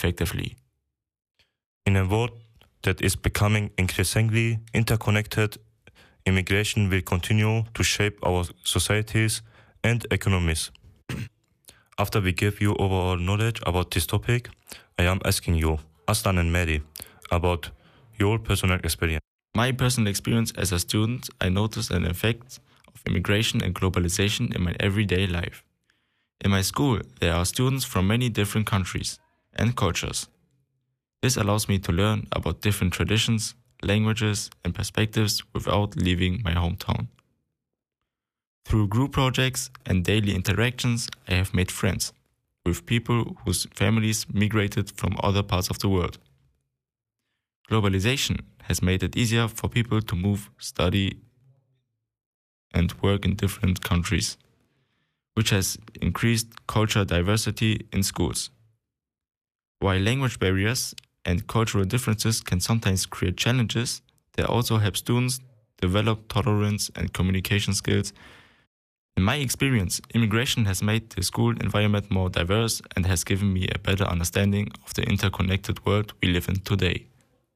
effectively. In a world that is becoming increasingly interconnected, immigration will continue to shape our societies and economies. After we give you overall knowledge about this topic, I am asking you, Aslan and Mary, about your personal experience. My personal experience as a student, I noticed an effect of immigration and globalization in my everyday life. In my school, there are students from many different countries and cultures. This allows me to learn about different traditions, languages, and perspectives without leaving my hometown. Through group projects and daily interactions, I have made friends with people whose families migrated from other parts of the world. Globalization has made it easier for people to move, study, and work in different countries, which has increased cultural diversity in schools. While language barriers and cultural differences can sometimes create challenges, they also help students develop tolerance and communication skills. In my experience, immigration has made the school environment more diverse and has given me a better understanding of the interconnected world we live in today.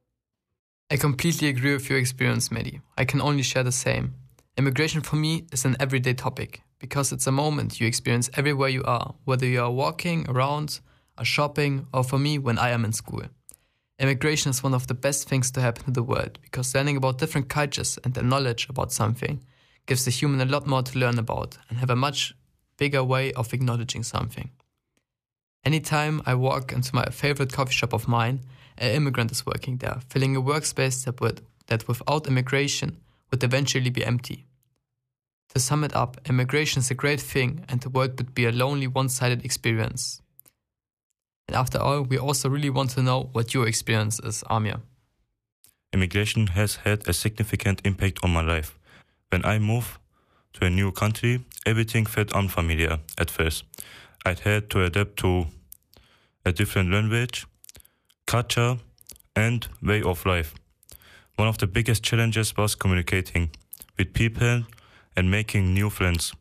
I completely agree with your experience, Mehdi. I can only share the same. Immigration for me is an everyday topic because it's a moment you experience everywhere you are, whether you are walking around, or shopping, or for me, when I am in school. Immigration is one of the best things to happen to the world because learning about different cultures and their knowledge about something gives the human a lot more to learn about and have a much bigger way of acknowledging something. Anytime I walk into my favorite coffee shop of mine, an immigrant is working there, filling a workspace that without immigration would eventually be empty. To sum it up, immigration is a great thing and the world would be a lonely, one-sided experience. And after all, we also really want to know what your experience is, Amir. Immigration has had a significant impact on my life. When I moved to a new country, everything felt unfamiliar at first. I had to adapt to a different language, culture, and way of life. One of the biggest challenges was communicating with people and making new friends.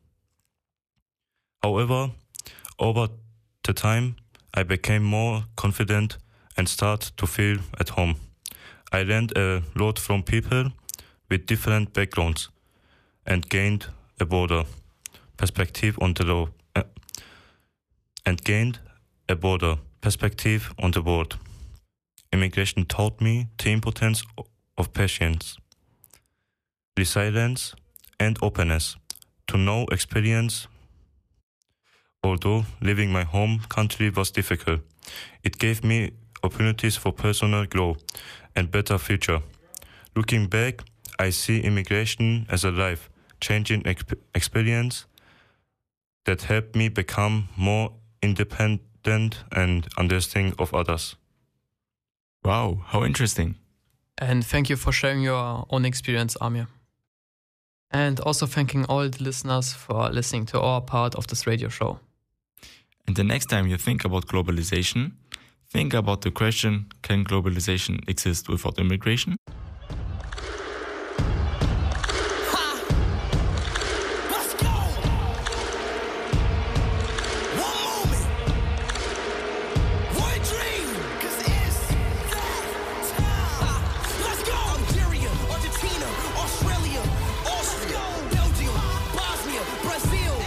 However, over the time, I became more confident and started to feel at home. I learned a lot from people with different backgrounds and gained a broader perspective on the world. Immigration taught me the importance of patience, resilience, and openness to know experience. Although living my home country was difficult, it gave me opportunities for personal growth and better future. Looking back, I see immigration as a life-changing experience that helped me become more independent and understanding of others. Wow, how interesting. And thank you for sharing your own experience, Amir. And also thanking all the listeners for listening to our part of this radio show. And the next time you think about globalization, think about the question, can globalization exist without immigration?